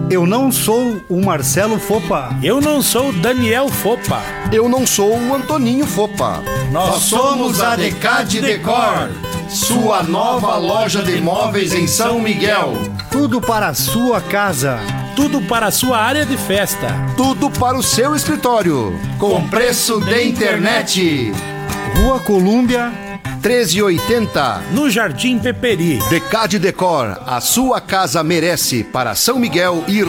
Eu não sou o Marcelo Fopa. Eu não sou o Daniel Fopa. Eu não sou o Antoninho Fopa. Nós somos a Decade Decor, sua nova loja de móveis em São Miguel. Tudo para a sua casa. Tudo para a sua área de festa. Tudo para o seu escritório. Com preço de internet. Rua Colúmbia 1380. No Jardim Peperi. Decade Decor, a sua casa merece, para São Miguel e